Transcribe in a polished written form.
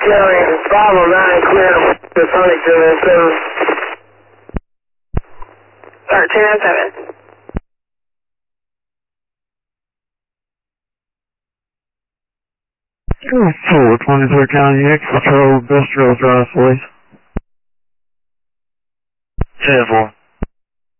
County, Bravo 9, clear the Sonic 1307. 1307. Four 23 County X Patrol Industrial Drive, please. 10-4.